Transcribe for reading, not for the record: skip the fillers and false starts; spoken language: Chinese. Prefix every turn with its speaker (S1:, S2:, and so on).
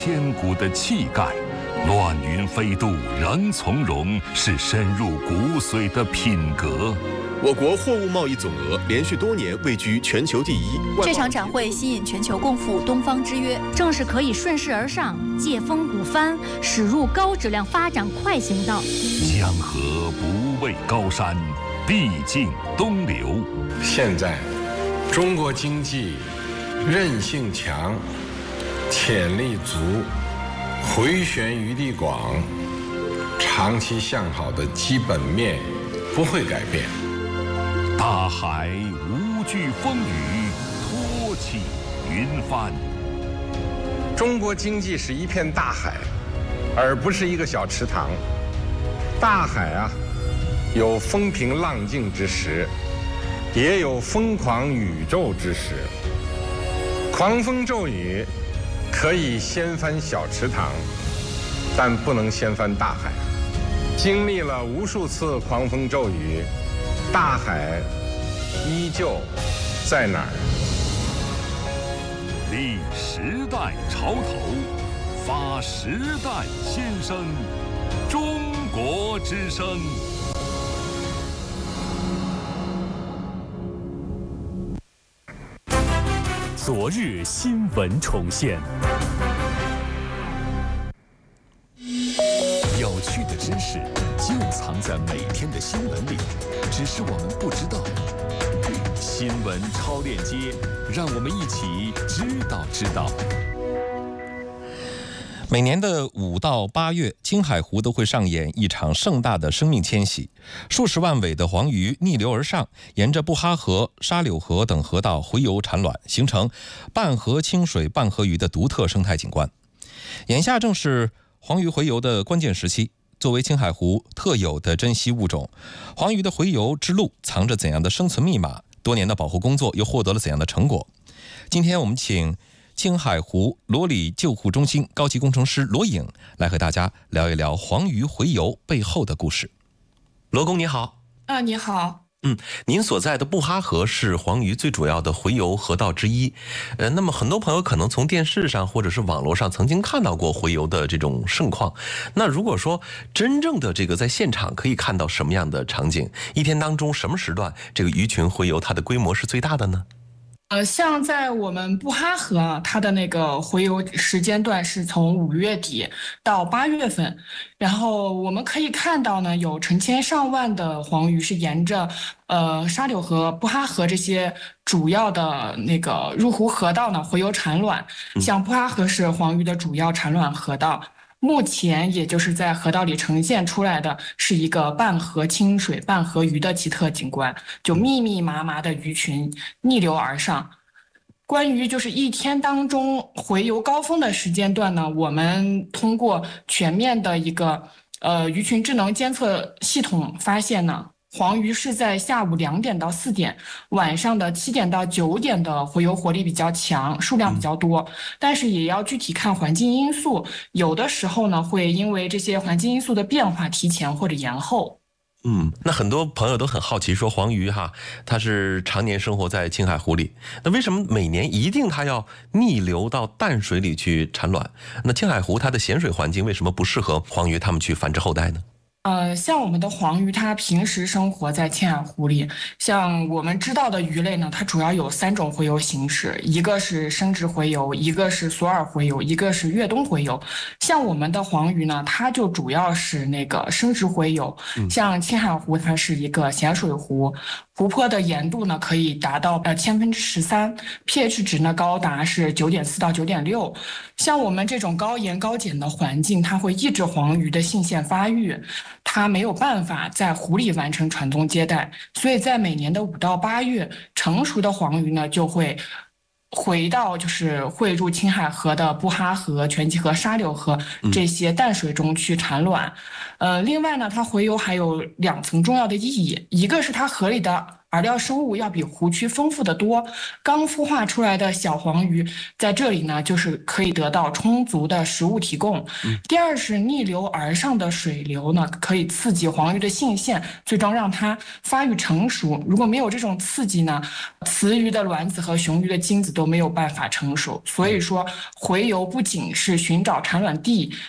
S1: 千古的气概，乱云飞渡仍从容，是深入骨髓的品格。
S2: 我国货物贸易总额连续多年位居全球第一。
S3: 这场展会吸引全球共赴东方之约，
S4: 正是可以顺势而上，借风鼓帆，驶入高质量发展快行道。
S1: 江河不畏高山，必经东流。
S5: 现在，中国经济韧性强，潜力足，回旋余地广，长期向好的基本面不会改变。
S1: 大海无惧风雨，托起云帆。
S5: 中国经济是一片大海，而不是一个小池塘。大海啊，有风平浪静之时，也有疯狂宇宙之时。狂风骤雨可以掀翻小池塘，但不能掀翻大海。经历了无数次狂风骤雨，大海依旧在哪儿？
S1: 立时代潮头，发时代先声，中国之声。
S6: 昨日新闻重现，有趣的知识就藏在每天的新闻里，只是我们不知道。新闻超链接，让我们一起知道。
S7: 每年的5到8月，青海湖都会上演一场盛大的生命迁徙，数十万尾的黄鱼逆流而上，沿着布哈河、沙柳河等河道洄游产卵，形成半河清水半河鱼的独特生态景观。眼下正是黄鱼洄游的关键时期，作为青海湖特有的珍稀物种，黄鱼的洄游之路藏着怎样的生存密码？多年的保护工作又获得了怎样的成果？今天我们请青海湖罗里救护中心高级工程师罗颖来和大家聊一聊黄鱼洄游背后的故事。罗工你好。
S8: 你好。
S7: 您所在的布哈河是黄鱼最主要的洄游河道之一。那么很多朋友可能从电视上或者是网络上曾经看到过洄游的这种盛况。那如果说真正的这个在现场可以看到什么样的场景？一天当中什么时段这个鱼群洄游它的规模是最大的呢？
S8: 像在我们布哈河啊，它的那个洄游时间段是从5月底到8月份，然后我们可以看到呢，有成千上万的黄鱼是沿着沙柳河、布哈河这些主要的那个入湖河道呢洄游产卵。像布哈河是黄鱼的主要产卵河道。目前也就是在河道里呈现出来的是一个半河清水半河鱼的奇特景观，就密密麻麻的鱼群逆流而上。关于就是一天当中洄游高峰的时间段呢，我们通过全面的一个鱼群智能监测系统发现呢，黄鱼是在下午2点到4点，晚上的7点到9点的洄游活力比较强，数量比较多，但是也要具体看环境因素，有的时候呢会因为这些环境因素的变化提前或者延后。
S7: 那很多朋友都很好奇，说黄鱼它是常年生活在青海湖里，那为什么每年一定它要逆流到淡水里去产卵？那青海湖它的咸水环境为什么不适合黄鱼它们去繁殖后代呢？
S8: 像我们的黄鱼，它平时生活在青海湖里。像我们知道的鱼类呢，它主要有3种洄游形式，一个是生殖洄游，一个是索尔洄游，一个是越冬洄游。像我们的黄鱼呢，它就主要是那个生殖洄游。像青海湖，它是一个咸水湖，湖泊的盐度呢可以达到13%，pH 值呢高达是9.4到9.6。像我们这种高盐高碱的环境，它会抑制黄鱼的性腺发育，它没有办法在湖里完成传宗接代，所以在每年的5到8月，成熟的黄鱼呢就会回到就是汇入青海河的布哈河、全集河、沙柳河这些淡水中去产卵。另外呢，它洄游还有2层重要的意义，一个是它河里的饵料生物要比湖区丰富得多。刚孵化出来的小黄鱼在这里呢，就是可以得到充足的食物提供。第二是逆流而上的水流呢，可以刺激黄鱼的性腺，最终让它发育成熟。如果没有这种刺激呢，雌鱼的卵子和雄鱼的精子都没有办法成熟。所以说，洄游不仅是寻找产卵地，